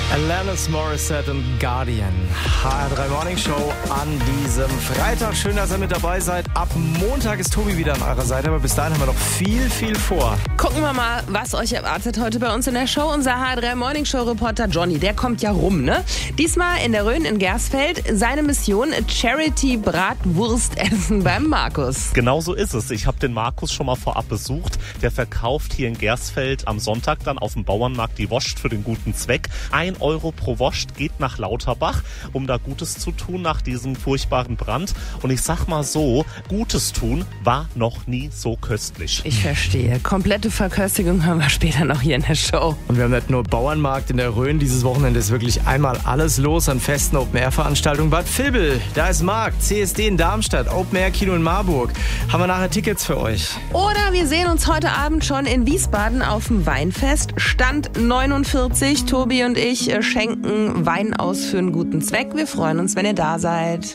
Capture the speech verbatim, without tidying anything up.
Alanis Morissette und Guardian. H R drei Morning Show an diesem Freitag. Schön, dass ihr mit dabei seid. Ab Montag ist Tobi wieder an eurer Seite, aber bis dahin haben wir noch viel, viel vor. Gucken wir mal, was euch erwartet heute bei uns in der Show. Unser H R drei Morning Show Reporter Johnny, der kommt ja rum, ne? Diesmal in der Rhön in Gersfeld. Seine Mission, Charity Bratwurstessen beim Markus. Genau so ist es. Ich habe den Markus schon mal vorab besucht. Der verkauft hier in Gersfeld am Sonntag dann auf dem Bauernmarkt die Wurst für den guten Zweck. Ein Euro pro Wurst geht nach Lauterbach, um da Gutes zu tun nach diesem furchtbaren Brand. Und ich sag mal so, Gutes tun war noch nie so köstlich. Ich verstehe. Komplette Verköstigung haben wir später noch hier in der Show. Und wir haben nicht nur Bauernmarkt in der Rhön. Dieses Wochenende ist wirklich einmal alles los an festen Open-Air-Veranstaltungen. Bad Vilbel, da ist Markt, C S D in Darmstadt, Open-Air-Kino in Marburg. Haben wir nachher Tickets für euch. Oder wir sehen uns heute Abend schon in Wiesbaden auf dem Weinfest. Stand neunundvierzig. Tobi und ich schenken Wein aus für einen guten Zweck. Wir freuen uns, wenn ihr da seid.